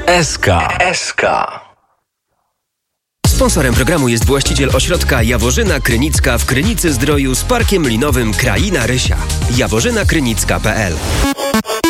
SK. Sponsorem programu jest właściciel ośrodka Jaworzyna Krynicka w Krynicy Zdroju z parkiem linowym Kraina Rysia. jaworzynakrynicka.pl